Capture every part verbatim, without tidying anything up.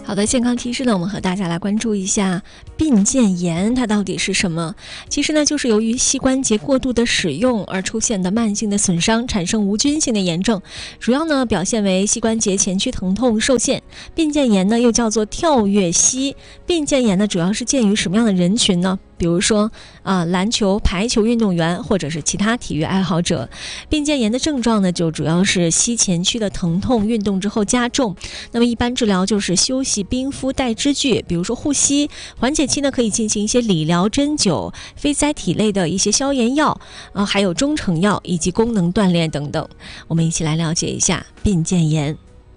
好的，健康提示呢，我们和大家来关注一下髌腱炎，它到底是什么？其实呢，就是由于膝关节过度的使用而出现的慢性的损伤，产生无菌性的炎症，主要呢表现为膝关节前区疼痛受限。髌腱炎呢又叫做跳跃膝，髌腱炎呢主要是见于什么样的人群呢？比如说啊、呃，篮球、排球运动员或者是其他体育爱好者。髌腱炎的症状呢，就主要是膝前区的疼痛，运动之后加重。那么一般治疗就是休息、冰敷、带支具，比如说护膝。缓解期呢，可以进行一些理疗、针灸、非甾体类的一些消炎药啊、呃，还有中成药以及功能锻炼等等。我们一起来了解一下髌腱炎。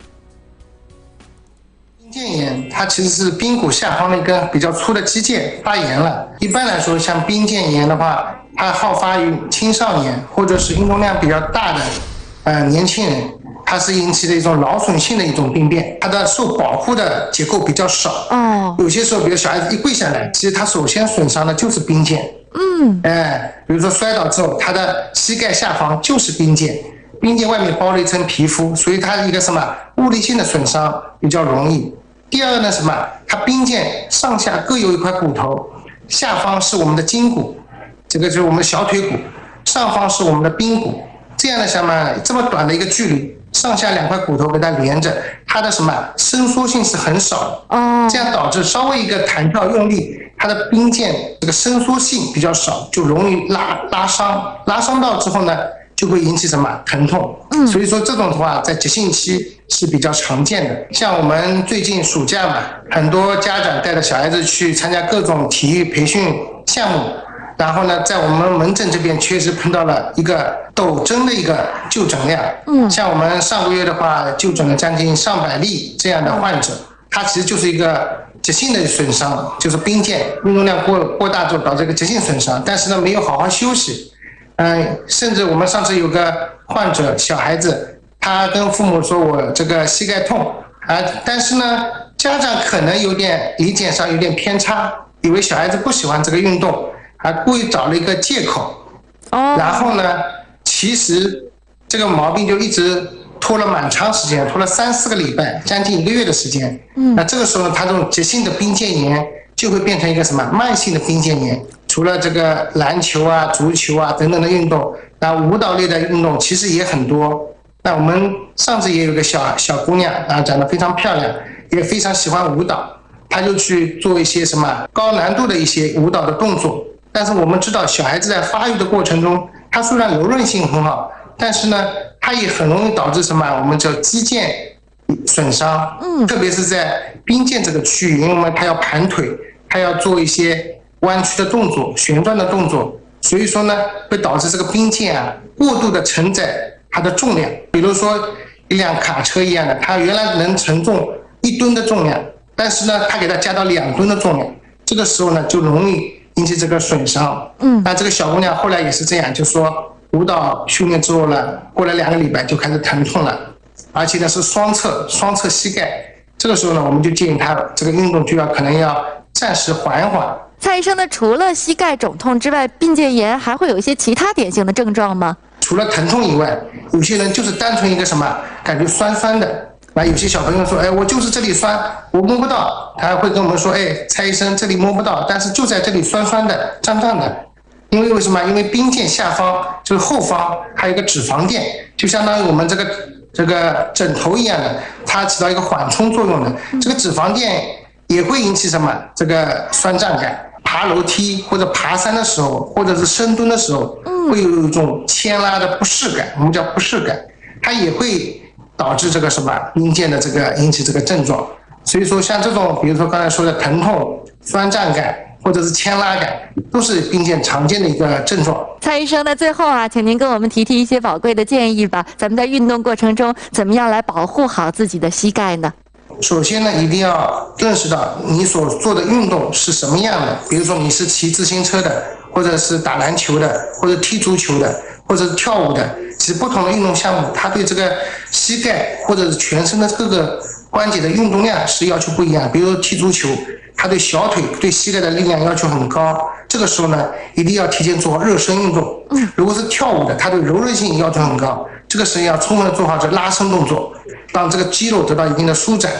髌腱炎它其实是髌骨下方的一根比较粗的肌腱发炎了。一般来说，像髌腱炎的话，它好发于青少年或者是运动量比较大的呃年轻人，它是引起的一种劳损性的一种病变，它的受保护的结构比较少。 哦， 有些时候，比如小孩子一跪下来，其实他首先损伤的就是髌腱。 嗯， 哎，比如说摔倒之后，他的膝盖下方就是髌腱，髌腱外面包了一层皮肤，所以它一个什么物理性的损伤比较容易。第二个呢，什么？它髌腱上下各有一块骨头，下方是我们的胫骨，这个就是我们的小腿骨，上方是我们的髌骨。这样的什么这么短的一个距离，上下两块骨头给它连着，它的什么伸缩性是很少的。 哦， 这样导致稍微一个弹跳用力，它的髌腱这个伸缩性比较少，就容易拉拉伤，拉伤到之后呢，就会引起什么疼痛。嗯，所以说这种的话，在急性期是比较常见的。像我们最近暑假嘛，很多家长带着小孩子去参加各种体育培训项目，然后呢，在我们门诊这边确实碰到了一个陡增的一个就诊量。嗯，像我们上个月的话，就诊了将近上百例这样的患者，他其实就是一个急性的损伤，就是髌腱运动量过过大之后导致一个急性损伤，但是呢没有好好休息。嗯，甚至我们上次有个患者小孩子，他跟父母说我这个膝盖痛啊，但是呢家长可能有点理解上有点偏差，以为小孩子不喜欢这个运动，还故意找了一个借口。哦，然后呢，其实这个毛病就一直拖了蛮长时间，拖了三四个礼拜，将近一个月的时间。嗯，那这个时候呢，他这种急性的髌腱炎就会变成一个什么慢性的髌腱炎。除了这个篮球啊、足球啊等等的运动，那舞蹈类的运动其实也很多。那我们上次也有个小小姑娘啊，长得非常漂亮，也非常喜欢舞蹈，她就去做一些什么高难度的一些舞蹈的动作。但是我们知道，小孩子在发育的过程中，他虽然柔韧性很好，但是呢，它也很容易导致什么？我们叫肌腱损伤。嗯，特别是在髌腱这个区域，因为我们他要盘腿，他要做一些弯曲的动作、旋转的动作，所以说呢，会导致这个髌腱啊过度的承载它的重量。比如说一辆卡车一样的，它原来能承重一吨的重量，但是呢，它给它加到两吨的重量，这个时候呢，就容易引起这个损伤。嗯，那这个小姑娘后来也是这样，就说舞蹈训练之后呢，过了两个礼拜就开始疼痛了，而且呢是双侧双侧膝盖。这个时候呢，我们就建议她这个运动就要可能要暂时缓一缓。 蔡医生呢，除了膝盖肿痛之外，髌腱炎还会有一些其他典型的症状吗？ 除了疼痛以外，有些人就是单纯一个什么感觉酸酸的。啊，有些小朋友说，哎，我就是这里酸，我摸不到，他还会跟我们说，哎，蔡医生这里摸不到，但是就在这里酸酸的、胀胀的。因为为什么？因为髌腱下方就是后方还有一个脂肪垫，就相当于我们这个这个枕头一样的，它起到一个缓冲作用的。这个脂肪垫也会引起什么？这个酸胀感。爬楼梯或者爬山的时候，或者是深蹲的时候，会有一种牵拉的不适感，我们叫不适感，它也会导致这个什么髌腱的这个引起这个症状。所以说像这种比如说刚才说的疼痛、酸胀感或者是牵拉感，都是髌腱常见的一个症状。 蔡医生呢，最后啊，请您跟我们提提一些宝贵的建议吧。咱们在运动过程中怎么样来保护好自己的膝盖呢？ 首先呢，一定要认识到你所做的运动是什么样的。比如说你是骑自行车的，或者是打篮球的，或者踢足球的，或者是跳舞的。其实不同的运动项目，它对这个膝盖或者是全身的各个关节的运动量是要求不一样。比如说踢足球，它对小腿、对膝盖的力量要求很高。这个时候呢，一定要提前做好热身运动。如果是跳舞的，它对柔韧性要求很高。这个时候要充分的做好这拉伸动作，让这个肌肉得到一定的舒展。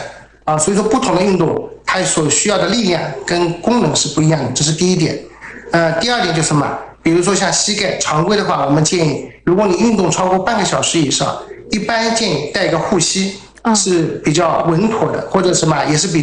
啊，所以说不同的运动它所需要的力量跟功能是不一样的，这是第一点。呃，第二点就是什么？比如说像膝盖，常规的话，我们建议，如果你运动超过半个小时以上，一般建议带一个护膝是比较稳妥的，或者什么也是比